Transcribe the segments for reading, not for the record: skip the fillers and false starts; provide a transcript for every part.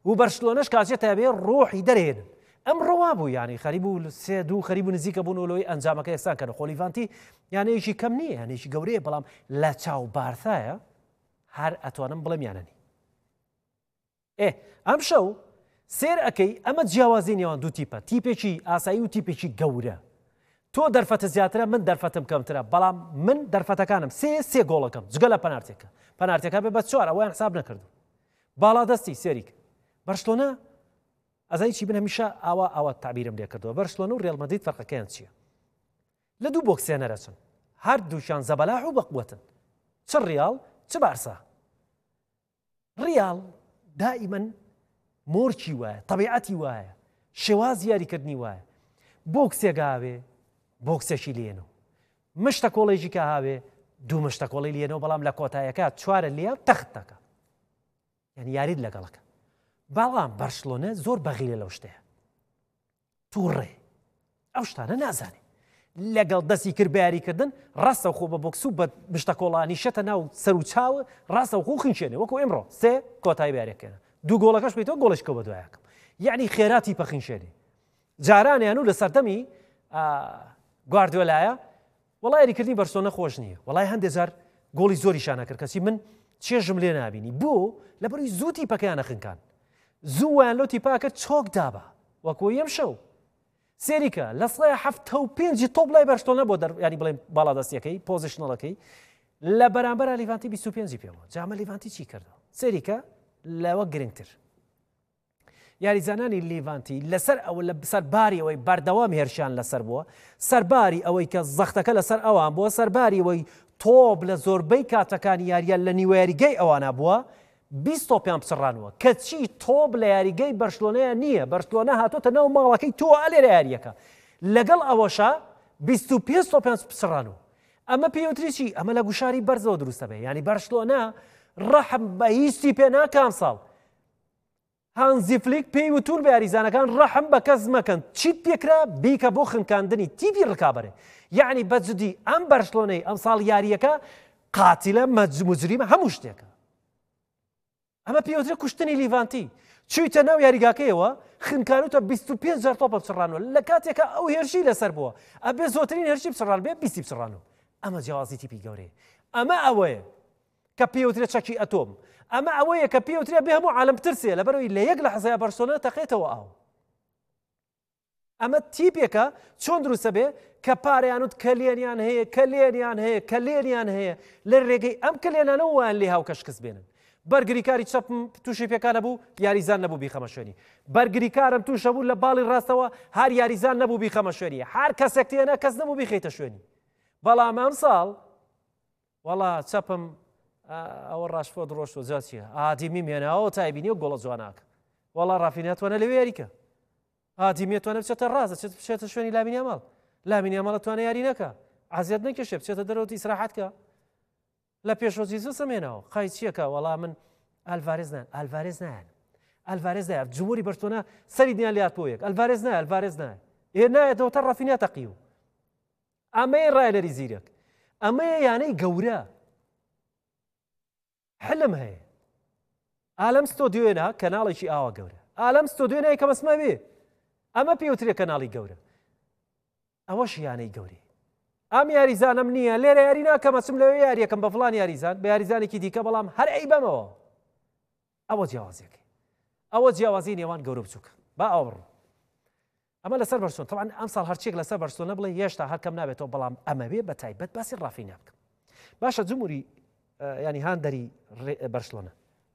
و بەرشلۆنەش کاتێتە بێ ڕۆحی دەرێنن ئەم ڕەوا بوو ینی خەریب و سێ دوو خەریب و نزیکە بوونەوەی ئەنجامەکە یەکسان کەن خۆ لیڤانتی یانەیەکی کەم نییە یانێکی گەورەیە بەڵام لە چاو بارتایە هەر ئەتوانم بڵێم یانەنی ئەم شەو سێر ئەەکەی ئەمە جیاوازی نێوان دوو تیپە تیپێکی ئاسایی و تیپێکی گەورە تۆ دەرفەتە زیاترە من دەرفەتم کەمترە بەڵام من دەرفەتەکانم سێ گۆڵەکەم جگە لە پەنارتێکە بێ بە 4 ئەویان حساب نەکردو باڵا دەستی سێریک بەرشلۆنە ئەزای چی بن هەمیشە ئاوا تعبیرم لێ کردەوە بەرشلۆنە و ڕێڵ مەدرید فەرقەکەیان چییە لە دوو بۆکسێنەرە چن هەردووشیان زەبەلاح و بەقوەتن چ ڕیاڵ چ بارسا ڕیاڵ دائیمەن مۆرچی وایە تەبیعەتی وایە شێواز یاریکردنی وایە بۆکسێگاوێ بۆکسێکی لێنەوە مشتە کۆڵێژی کە هاوێ دوو مشتە کۆڵی لێنەوە بەڵام لە کۆتایەکە چوارە لێ تەخت دەکە یعنی یارید لەگەڵەکە بەڵام بەرشلۆنە زۆر بەغیرە لەو شتەیە تووڕێ ئەو شتانە نازانێ لەگەڵ دەستی کرد بە یاریکردن ڕاستە خۆ بە بۆکس و بە مشتە کۆڵانی شەتە ناو سەر و چاوە ڕاستە خۆ خینچێنێ وەکو ئێمڕۆ سێ کۆتایی بەیاریەکەنە دوو گۆڵەکەش بێتەوە گۆڵشکە بە دوایەکەم یعنی خێراتی پەخینشێنێ جارانیان و لە سەردەمی گواردیۆلایە وەڵای یاریکردنی بەرسلۆنە خۆش نییە وەڵای هەندێک جار گۆڵی زۆریشانە کرد کەسی من چێژم لێ نابینی بۆ لەبەروی زوو تیپەکەیانە خنکان زوویان لەو تیپاکە چۆک دابە وەکو یەم شەو سێریکە لە سڵای 75 تۆپ لای بەرشلۆنە بۆ ینی بڵێم باڵادەستیەکەی پۆزیشنەڵەکەی لە بەرامبەر لیڤانتی 25 پێوە جامە لیڤانتی چی کردەوە سێریکە لەوە گرنگتر یاریزانانی لیڤانتی لەسەر ئەوە لە سەرباری ئەوەی بەردەوام هێرشیان لەسەر بووە سەرباری ئەوەی کە زەختەکە لەسەر ئەوان بووە سەرباری ئەوەی تۆپ لە زۆربەی کاتەکانی یاریان لە نیوەیاریگەی ئەوانە بووە 20 تۆپیان بچڕانەوە کەچی تۆپ لە یاریگەی بەرشلۆنەیە نییە بەرشلۆنە هاتۆتە ناو ماڵەکەی تۆ ئەلێرە یاریەکە لەگەڵ ئەوەشە 25 تۆپیان بچڕانەوە ئەمە پێوتری چی ئەمە لە گوشاری بەرزەوە دروستە بێ ینی بەرشلۆنە ڕەحم بە هیچی پێ ناکام ساڵ هانزی فلیک پێی وتون بە یاریزانەکان ڕەحم بە کەس مەکەن چیت پێکرا بیکە بۆ خنکاندنی تیپی ڕکابەرێ یعنی بەجددی ئەم بەرشلۆنەی ئەم ساڵ یاریەکە قاتیلە مەجموجریمە هەموو شتێکە ئەمە پێوترە کوشتنی لیڤانتی چوویتە ناو یاریگاکەیەوە خنکانوتە 25 تۆپە بچڕانەوە لە کاتێکە ئەو هێرشی لەسەر بووە ئەبێ زۆترین هێرشی بچڕان بێ 20 بچڕانەوە ئەمە جیاوازی تیپی گەورەیە ئەمە ئەوەیە کە پێوترە چەکی ئەتۆم ئەمە ئەوەیە کە پێوترە بێ هەموو عالم بترسێ لەبەرەوەی لە یەک لە حەزای بەرسلۆنە تەقێتەوە ئاو ئەمە تیپێکە چۆن دروستە بێ کە پارەیانوت کەلێنیان هەیە کەلێنیان هەیە کەلێنیان هەیە لە ڕێگەی ئەم کەلێنانە وان لێ هاو کەشکس بێنن بەرگریکاری چەپم تووشی پێکانە بوو یاریزان نەبوو بیخەمە شوێنی بەرگریکارم تووشە بوو لە باڵی ڕاستەوە هەر یاریزان نەبوو بیخەمە شوێنی هەر کەسێک تێنە کەس نەبوو بیخەیتە شوێنی بەڵام ئەم ساڵ وەڵا چەپم ئەوە ڕاشفۆ دڕۆشتۆ جا چیە ئادیمی مێناوە تایبینی و گۆڵە جواناکە وەڵا ڕافینەتوانە لەوێ یاریکە ئادیمێتوانە بچێتە ڕازە بچێتە شوێنی لامینیا ماڵ لامینیا ماڵە توانە یاری نەکە عەزیەت نەکێشێ بچێتە دەرەوە ئیسراحەتکە لە پێشۆزی سەمێنەوە قای چیەکە وەڵا من ئەلڤارێز نایەن ئەلڤارێز نایە جمهوری بەرتۆنە سەری دیان لات بۆ یەک ئەلڤارێز نایە ئێ نایەتەوە تا ڕافینیا تەقی و ئەمەیە ڕایلەری زیرەک ئەمەیە یانەی گەورە حلم هەیە ئالەم ستۆدیۆێنە کەناڵێکی ئاوا گەورە ئالەم ستۆدیۆنای کە بەسمە بێ ئەمە پێوترێ کەناڵی گەورە ئەوەش یانەی گەورەی ئەم یاریزانم نییە لێرە یاری ناکەمە چم لەوێ یاریەکەم بە فڵان یاریزان بە یاریزانێکی دیکە بەڵام هەر ئەی بەمەوە ئەوە جیاوازیەکەی ئەوە جیاوازی نێوان گەورە بچووکە با ئەو بڕۆ ئەمە لەسەر بەرسۆن طبعاً ئەم ساڵ هەرچێک لەسەر بەرسۆنە بڵێ هێشتا هەرکەم نابێتەوە بەڵام ئەمە بێ بە تایبەت باسی ڕافینیا بکەم باشە جمهوری ینی هاندەری بەرسلۆنە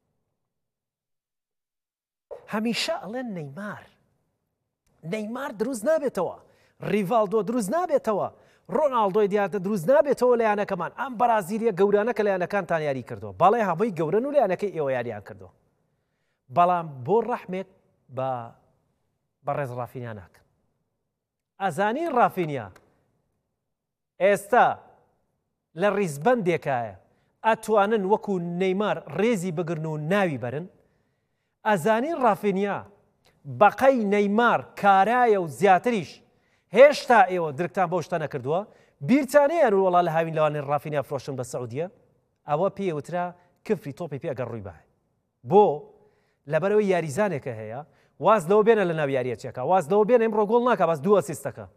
هەمیشە ئەڵێن نەیمار دروست نابێتەوە ریڤالدۆ دروست نابێتەوە ڕۆناڵدۆی دیاتە دروست نابێتەوە لە یانەکەمان ئەم بەرازیلیە گەورانە کە لە یانەکانتان یاری کردەوە باڵێ هەمووی گەورن و لە یانەکەی ئێوە یاریان کردەوە بەڵام بۆ ڕەحمێک بە ڕێز ڕافینیا ناکەن ئەزانی ڕافینیا ئێستا لە ڕیزبەندێکایە ئەتوانن وەکو نەیمار ڕێزی بگرن و ناوی بەرن ئەزانی ڕافینیا بەقەی نەیمار کارایە و زیاتریش هێشتا ئێوە درکتان بۆ شتە نەکردووە بیرچانەیە وەڵا لە هاوین لەوانێ ڕافینیا فرۆشن بە سەعودیە ئەوە پێوترا کفری تۆپی پێ ئەگەر ڕووی بە بۆ لەبەرەوەی یاریزانێکە هەیە واز لەوە بێنە لە ناو یاریەکە واز لەوە بێن ئەمڕۆ گۆڵ ناکە باس 2 ئەسیستەکە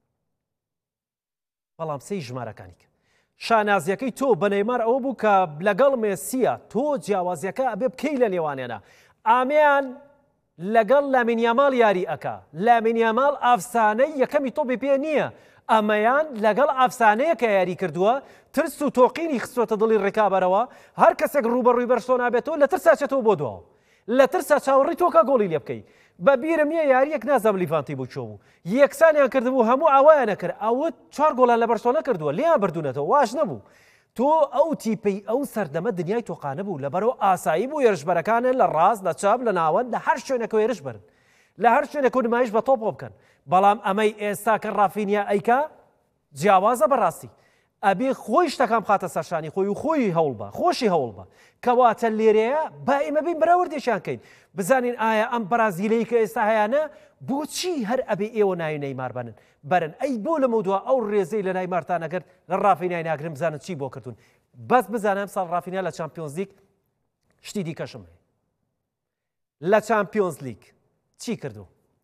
بەڵام سەی ژمارەکانی کرد شانازیەکەی تۆ بە نەیمار ئەوە بوو کە لەگەڵ مێسیە تۆ جیاوازیەکە ئەبێ بکەی لە نێوانێنە ئامیان لەگەڵ لامین یامال یاری ئەکا لامین یامال ئافسانەی یەکەمی تۆ بێ پێ نییە ئەمەیان لەگەڵ ئافسانەیە کە یاری کردووە ترس و تۆقینی خستوەتە دڵی ڕێکابەرەوە هەر کەسێک ڕوبەڕووی بەرسۆ نابێتەوە لە ترساچێتەوە بۆ دووە لە ترسا چاوەڕی تۆکە گۆڵی لێ بکەی بە بیرم نییە یاریەک نازام لیڤانتی بوو چۆ بوو یەکسانیان کردبوو هەموو ئاوایان نەکرد ئەوە 4 گۆڵان لە بەرسۆنە کردووە لیان بردوونەتەوە واش نەبوو تۆ ئەو تیپەی ئەو سەردەمە دنیای تۆقانە بوو لەبەرەوە ئاسایی بوو ێرشبەرەکانن لە ڕاست لە چاپ لە ناوەند لە هەر شوێنەکە ێرش بەرن لە هەر شوێنێک نمایش بە تۆپ بکەن بەڵام ئەمەی ئێستا کە ڕافینیا ئەیکا جیاوازە بەڕاستی ئەبێ خۆی شتەکان بخاتە سەرشانی خۆی و خۆی هەوڵ بە خۆشی هەوڵ بە کەواتە لێرەیە با ئێمە بین بەراوردێکیان کەین بزانین ئایا ئەم بەرازیلەی کە ئێستا هەیەە بۆچی هەر ئەبێ ئێوە ناوی نەیمار بەرن ئەی بۆ لەمە دووە ئەو ڕێزەی لە نایمارتان نەکرد لە ڕافینای ناگرم بزانن چی بۆ کردوون بەس بزانم ساڵ ڕافینیا لە چامپیۆنز لیگ شتی دیکەشم هەیە لە چامپیۆنز لیگ چی کردو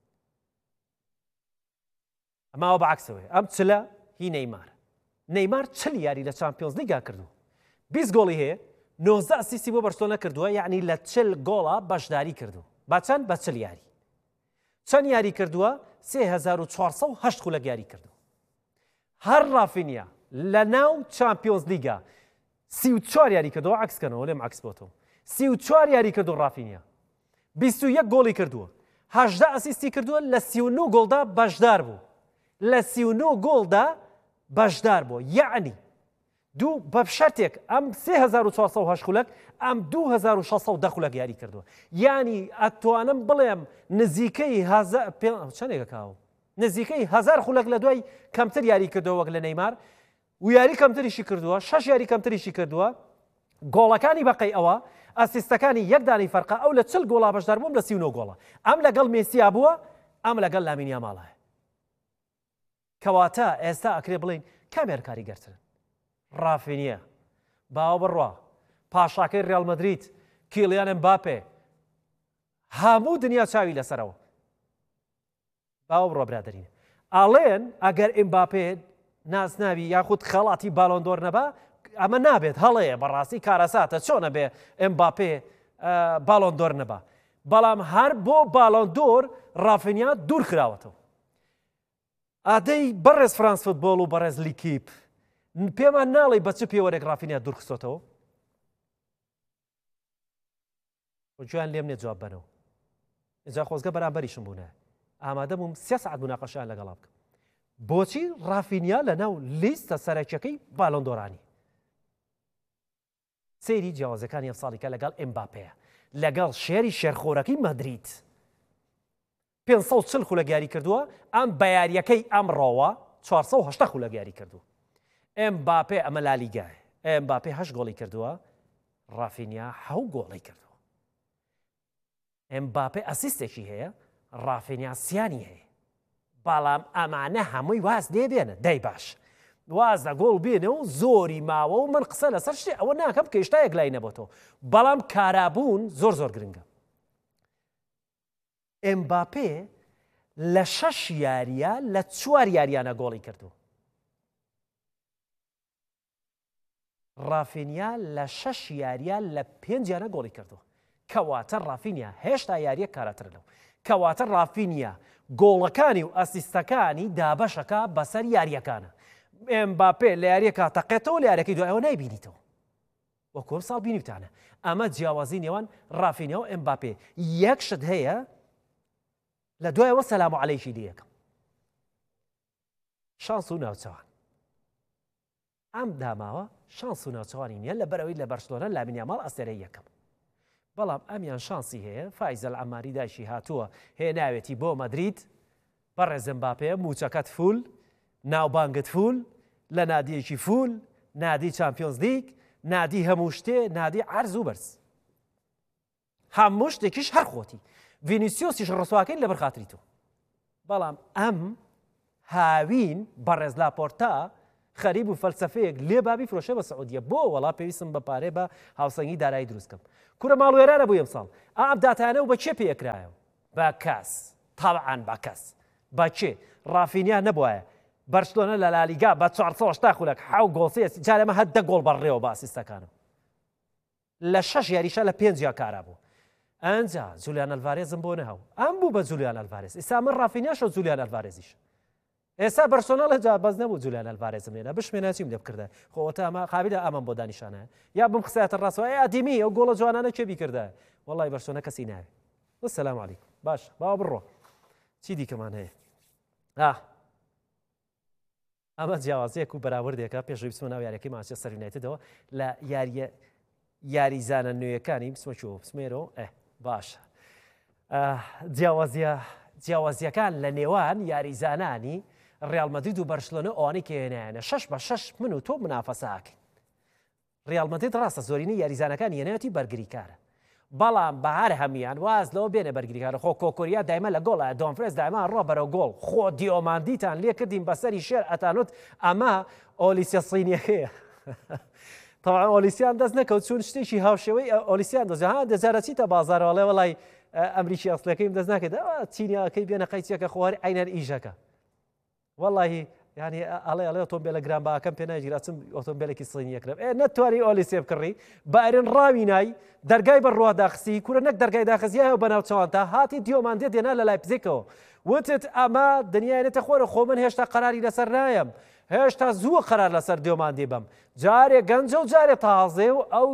ئەماوە بەعکسەوەی ئەم چلە هی نەیمار 40 یاری لە چامپیۆنز لیگا کردو 20 گۆڵی هەیە 19 ئەسیستی بۆ بەرسۆنە کردووە یعنی لە 40 گۆڵە بەشداری کردو با چەند بە 40 یاری چەند یاری کردووە 3408 خولەک یاری کردو هەر ڕافینیا لە ناو چامپیۆنز لیگا 34 یاری کردووە عکسکەنەوە لێم عکس بۆتەوە 34 یاری کردو ڕافینیا 21 گۆڵی کردووە 18 ئەسیستی کردووە لە 39 گۆڵدا بەشدار بوو لە 39 گۆڵدا بەشدار بوو یعنی دوو بە شەرتێک ئەم 3408 خولەک ئەم 2610 خولەک یاری کردووە یعنی ئەتوانم بڵێم نزیکەی چەندێکە کاوە نزیکەی 1000 خولەک لە دوای کەمتر یاری کردەوە وەک لە نەیمار و یاری کەمتریشی کردووە 6 یاری کەمتریشی کردووە گۆڵەکانی بەقەی ئەوە ئەسیستەکانی یەکدانی فەرقە ئەو لە 40 گۆڵا بەشدار بووم لە 39 گۆڵە ئەم لەگەڵ مێسیا بووە ئەم لەگەڵ لامین یاماڵە کەواتە ئێستا ئەکرێ بڵین کامێر کاریگەرترن ڕافینیە باوە بڕوا پاشاکەی ڕیال مەدریت کیلیان ئەمباپێ هەموو دنیا چاوی لەسەرەوە باوە بڕۆ برادەرین ئاڵێن ئەگەر ئەمباپێ ناسناوی یاخود خەڵاتی باڵۆندۆر نەبا ئەمە نابێت هەڵەیە بەڕاستی کارەساتە چۆنە بێ ئەمباپێ باڵۆندۆر نەبا بەڵام هەر بۆ باڵۆندۆر ڕافینیا دوور کراوەتەوە ئادەی بەڕێز فرانس فوتبۆڵ و بەڕێز لیکیپ پێمان ناڵی بە چ پێوەرێک ڕافینیا دوورخستۆتەوە جویان لێم نێ جواب بنەوە ئجا خۆزگە بەرامبەریشم بوونە ئامادە بووم 3 ساعت مناقەشیان لەگەڵا بکەم بۆچی ڕافینیا لە ناو لیستە سەرەکیەکەی باڵۆندۆرانی سەیری جیاوازەکانی ئەم ساڵیکە لەگەڵ ئەمباپەیە لەگەڵ شێری شێرخۆرەکەی مەدریت 540 خولەک یاری کردووە ئەم بەیاریەکەی ئەمڕۆوە 480 خولەک یاری کردووە ئەمباپێ ئەمە لالیگایە ئەمباپێ 8 گۆڵی کردووە ڕافینیا 7 گۆڵی کردووە ئەمباپێ ئەسیستێکی هەیە ڕافینیا سیانی هەیە بەڵام ئەمانە هەمووی واز دێبێنە دەی باش واز لە گۆڵ بێنەوە زۆری ماوە و من قسە لەسەر شتێ ئەوە ناکەم کە هێشتا یەک لای نەبێتەوە بەڵام کارابوون زۆر گرنگە ئەمباپێ لە 6 یاریە لە 4 یاریانە گۆڵی کردو ڕافینیا لە 6 یاریە لە 5 یانە گۆڵی کردو کەواتە ڕافینیا هێشتا یاریە کارەتر لەو کەواتە ڕافینیا گۆڵەکانی و ئەسیستەکانی دابەشەکە بەسەر یاریەکانە ئەمباپێ لە یاریەکە تەقێتەوە لە یاریەکەی دوایەوە نایبینیتەوە وەکۆم ساڵ بینیوتانە ئەمە جیاوازی نێوان ڕافینیا و ئەمباپێ یەک شت هەیە لە دوایەوە سەلام عەلەیکی دیەکەم شانس و ناوچەوان ئەم داماوە شانس و ناوچەوانی نییە لە بەرەوەی لە بەرسلۆنە لامین یامال ئەستێرەی یەکەم بەڵام ئەمیان شانسی هەیە فایزەل عەماری دایشی هاتووە هێناوێتی بۆ مەدریت بەڕێز ئەمباپێ موچەکەت فول ناوبانگت فول لە نادیەکی فول نادی چامپیۆنز لیگ نادی هەموو شتێ نادی عەرز و بەرز هەموو شتێکیش هەر خۆتی ڤینیسیۆسیش ڕسواکەین لەبەر خاتری تۆ بەڵام ئەم هاوین بەڕێز لاپۆرتا خەریب و فەلسەفەیەک لێ بابی فرۆشە بە سعودیە بۆ وەڵا پێویستم بە پارێ بە هاوسەنگی دارایی دروستکەم کورە ماڵوێرانە بوو ئەمساڵ ئام داتانە و بە چێ پێکرایەوە بە کەس تاوان بە کەس بە چێ ڕافینیا نەبووایە بەرسلۆنە لە لالیگا بە 480 خولەک حاو گۆڵ جارێمە هەر 10 گۆڵ بەڕێوە بە ئاسیستەکانم لە 6 یاریشە لە 5 کارا بوو ئەنجا جولیان ئەلڤارێزم بۆ نەهاو ئەم بوو بە جولیان ئەلڤارێز ئێستا من ڕافینیاشە جولیان ئەلڤارێزیش ئێستا بەرسۆنەڵ هەجا بەس نەبوو جولیان ئەلڤارێزم لێنە بشمێنە چیم لێ بکردە خۆتە ئەمە قابلە ئەمەم بۆ دانیشانە یا بم قسەتە ڕاستەوە ئادیمی ئەو گۆڵە جوانانە چێ بیکردە وەڵی بەرسۆنە کەسی ناوێ وەسەلام عەلیکم باش باوە بڕۆ چی دیکەمان هەیە ئەمە جیاوازەیەک و بەراوردێکە پێشوی بچمە ناو یاریەکەی مانچستەر یونایتدەوە لە یاریزانە نوێیەکانی بچمەچوە بچمێرەوە باشە جیاوازیەکان لە نێوان یاریزانانی ڕیال مەدرید و بەرسلۆنە ئەوانەی کێنایانە 6-6 من و تۆ منافەساکەین ڕیال مەدرید ڕاستە زۆرینەی یاریزانەکان یەنەوەتی بەرگریکارە بەڵام بەهار هەمیان واز لەوە بێنە بەرگریکارە خۆ کۆکۆریا دایمە لە گۆڵە دۆنفرێز دایما ڕۆ بەرەو گۆڵ خۆ دیۆماندیتان لێ کردین بەسەری شێر ئەتانوت ئەمە ئۆلیسیە سینیەکەیە تەواو ئۆلیسیان دەست نەکەوت چون شتێکی هاوشێوەی ئۆلیسیان دەزانها دەزارەچیتە بازارەوەڵێ وەڵی ئەمریکی ئەسلەکەیم دەست ناکەێت چینیەکەی بێنە قەیچێکە خۆواری ئەینەر ئیژەکە وەڵی ینی ئەڵێ ئۆتۆمبیلە گرانباکەم پێ ناگیراتم ئۆتۆمبیلێکی سڵینیەکرم نەتوانی ئۆلیسێ بکڕی بەئرن ڕاوی نای دەرگای بەڕوا داخسی کورە نەک دەرگای داخزیایە بەناو چاوانتا هاتی دیۆماندێ دێنا لە لای پزێکەوە وتت ئەمە دنیاێنێتە خۆرە خۆ من هێشتا قەراری لەسەر نایم هێشتا زووە قەرار لەسەر دیۆماندی بم جارێ گەنجە و جارێ تازێ و ئەو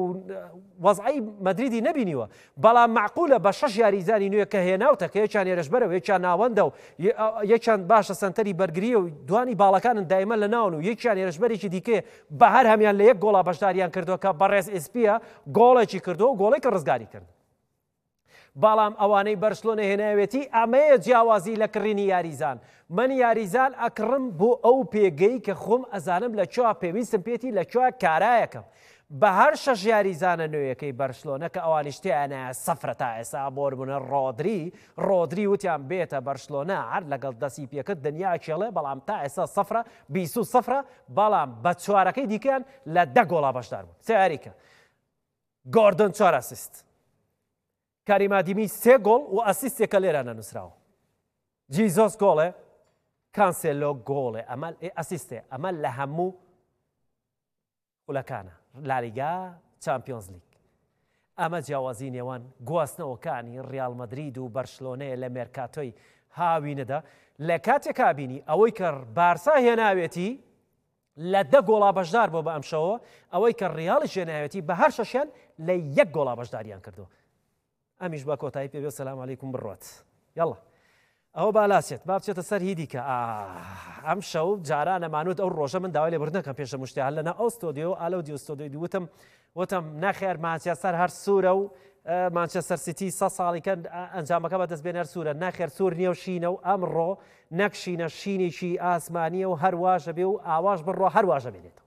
وەزعی مەدریدی نەبینیوە بەڵام معقولە بە 6 یاریزانی نوێ کە هێناوتەکە یەکیان ێرەشبەرەوە یەکیان ناوەندە و یەکیان باشە سنتەری بەرگریە و دوانی باڵەکانن دایمە لە ناون و یەکیان ێرەشبەرێکی دیکێ بە هەر هەمیان لە یەک گۆڵا بەشداریان کردووە کە بەڕێز ئسپیە گۆڵێکی کردو و گۆڵێک کە ڕزگاری کرد بەڵام ئەوانەی بەرسلۆنە هێناوێتی ئەمەیە جیاوازی لە کڕینی یاریزان من یاریزان ئەکڕم بۆ ئەو پێگەی کە خۆم ئەزانم لە چوا پێویستم پێێتی لە چوا کارایەکەم بە هەر 6 یاریزانە نوێیەکەی بەرسلۆنە کە ئەوانیشتیانە سەفرە تا ئێستا بۆربوونە ڕۆدری وتیان بێتە بەرسلۆنە هەر لەگەڵ دەستی پێکرد دنیا چێڵێ بەڵام تا ئێستا سەفرە 20 سەفرە بەڵام بە چوارەکەی دیکەیان لە 10 گۆڵا بەشدار بوون سیاریکە گۆردن 4 ئەسیست کاریمادیمی 3 گۆڵ و ئەسیستێکە لێرانە نووسراوە جیزۆس گۆڵێ کانسێلۆ گۆڵێ ئەمە ئەسیستێ ئەمە لە هەموو خولەکانە لالیگا چامپیۆنز لیگ ئەمە جیاوازی نێوان گواستنەوەکانی ڕیال مەدرید و بەرسلۆنەیە لە مێرکاتۆی هاوینەدا لە کاتێکا بینی ئەوەی کە بارسا هێناوێتی لە 10 گۆڵا بەشدار بۆ بە ئەمشەوە ئەوەی کە ڕیاڵی هێناوێتی بە هەر شەشیان لە 1 گۆڵا بەشداریان کردو ئەمیش بە کۆتایی پێ سەلام عەلیکم بڕۆت یاڵڵا ئەوە بالاسێت با بچێتە سەر هیدی کە ئەم شەو جاران ئەمانوت ئەو ڕۆژە من داوای لێبوردنەکەم پێشە مشتیان لەنا ئەو ستۆدیۆ ئالەودی ستۆدیۆی وتم نەخێر مانچێستەر هەر سوورە و مانچێستەر سیتی 100 ساڵیکە ئەنجامەکە بەدەست بێنەر سوورە ناخێر سوور نییە و شینە و ئەمڕۆ نەکشینە شینێکی ئاسمانیە و هەروواژە بێ و ئاواش بڕۆ هەروواژە بێنێتەوە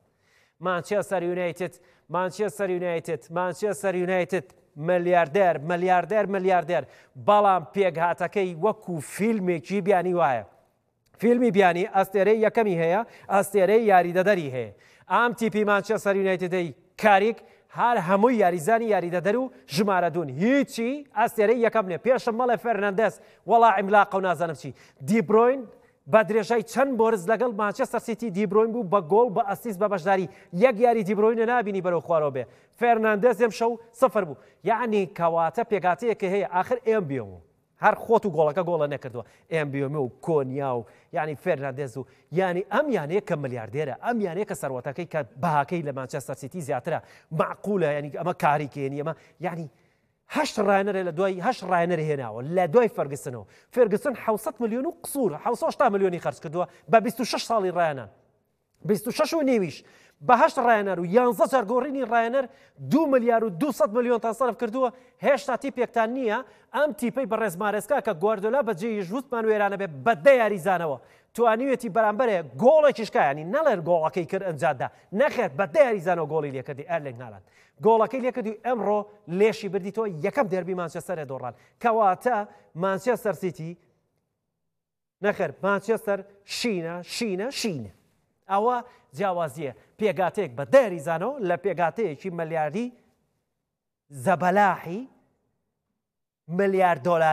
مانچێستەر یونایتد ملیاردێر بەڵام پێکهاتەکەی وەکو فیلمێکی بیانی وایە فیلمی بیانی ئەستێرەی یەکەمی هەیە ئەستێرەی یاریدەدەری هەیە ئام تیپی مانچێستەر یونایتدەی کاریک هەر هەمووی یاریزانی یاریدەدەر و ژمارە دوون هیچی ئەستێرەی یەکەم نێ پێشم مەڵێ فێرناندێز وەڵا عیملاقە و نازانم چی دیبڕۆین بە درێژای چەند بۆرز لەگەڵ مانچێستەر سیتی دیبڕۆین بوو بە گۆڵ بە ئەسیست بە بەشداری یەک یاری دیبڕۆینە نابینی بەرەو خوارەوە بێ فێرناندێز ئەم شەو 0 بوو یعنی کەواتە پێگاتەیەکە هەیە ئاخر ئێم بیۆم هەر خۆت و گۆڵەکە گۆڵە نەکردووە ئێم بیۆمێ و کۆنیا و یعنی فێرناندێز و یعنی ئەم یانەیە کە ملیاردێرە ئەم یانەیە کە سەروەتەکەی کە بەهاکەی لە مانچێستەر سیتی زیاترە معقولە ینی ئەمە کاریکێنی ئەمە یعنی 8 ڕایەنەرە لە دوای 8 ڕایەنەر هێناوە لە دوای فەرگسنەوە فێرگسن 600 ملیۆن و قسوور 780 ملیۆنی خەرج کردووە بە 26 ساڵی ڕایەنە 26 و نێویش بە 8 ڕایەنەر و 11 جار گۆڕینی ڕایەنەر 2 ملیار و 200 ملیۆن تا سەرف کردووە هێشتا تیپێکتان نییە ئەم تیپەی بە ڕێزمارێزکا کە گواردیۆلا بەجێی ژووتمان وێرانە بێ بە 10 یاریزانەوە توانیوێتی بەرامبەرێ گۆڵێکیشکایانی نەڵێر گۆڵەکەی کرد ئەنجاددا نەخێت بە 10 یاریزانەوە گۆڵی لێکردی ئەرلینگ هالاند گۆڵەکەی لێکردی ئەمڕۆ لێشی بردیتەوە یەکەم دەربی مانچێستەرێ دۆڕان کەواتە مانچێستەر سیتی نەخێر مانچێستەر شینە ئەوە جیاوازیە پێگاتێک بە دەریزانەوە لە پێگاتەیەکی مەلیاردی زەبەلاحی ملیار دۆلار